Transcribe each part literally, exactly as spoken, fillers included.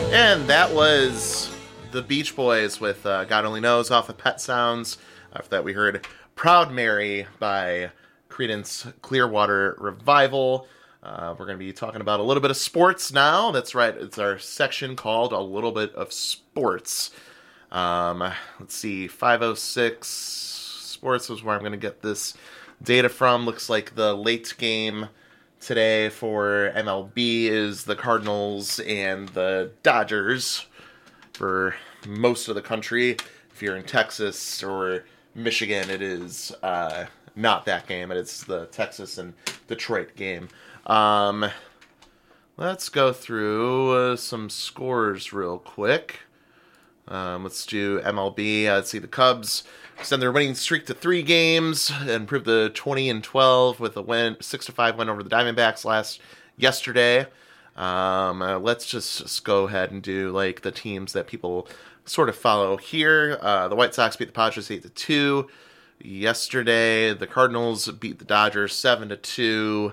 And that was the Beach Boys with uh, God Only Knows off of Pet Sounds. After that, we heard Proud Mary by Creedence Clearwater Revival. Uh, we're going to be talking about a little bit of sports now. That's right. It's our section called A Little Bit of Sports. Um, let's see. five oh six Sports is where I'm going to get this data from. Looks like the late game today for M L B is the Cardinals and the Dodgers for most of the country. If you're in Texas or Michigan, it is uh, not that game. It's the Texas and Detroit game. Um, let's go through uh, some scores real quick. Um, let's do M L B. Uh, let's see, the Cubs extend their winning streak to three games and improve the twenty and twelve with a win, six to five win over the Diamondbacks last yesterday. Um, uh, let's just, just go ahead and do like the teams that people sort of follow here. Uh, the White Sox beat the Padres eight to two yesterday. The Cardinals beat the Dodgers seven to two.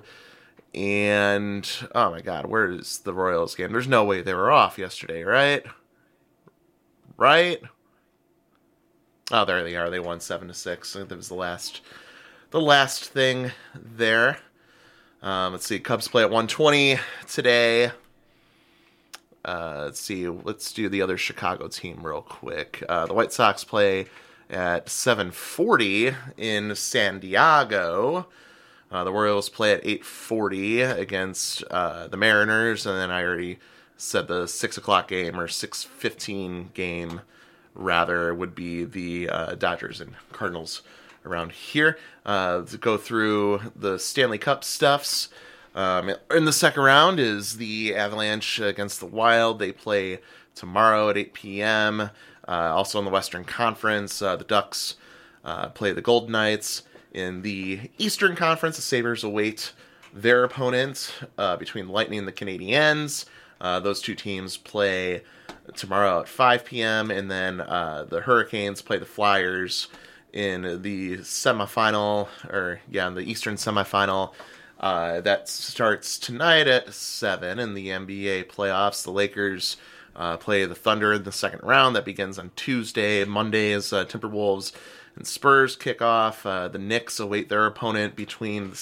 And oh my God, where is the Royals game? There's no way they were off yesterday, right? Right? Oh, there they are. They won seven to six. That was the last, the last thing there. Um, let's see. Cubs play at one twenty today. Uh, let's see. Let's do the other Chicago team real quick. Uh, the White Sox play at seven forty in San Diego. Uh, the Royals play at eight forty against uh, the Mariners, and then I already said the six o'clock game, or six fifteen game, rather, would be the uh, Dodgers and Cardinals around here. Uh, to go through the Stanley Cup stuffs, um, in the second round is the Avalanche against the Wild. They play tomorrow at eight p.m. Uh, also in the Western Conference, uh, the Ducks uh, play the Golden Knights. In the Eastern Conference, the Sabres await their opponent uh, between the Lightning and the Canadiens. Uh, those two teams play tomorrow at five p.m. And then uh, the Hurricanes play the Flyers in the semifinal, or yeah, in the Eastern semifinal. Uh, that starts tonight at seven in the N B A playoffs. The Lakers uh, play the Thunder in the second round. That begins on Tuesday. Monday is uh, Timberwolves and Spurs kick off. Uh, the Knicks await their opponent between the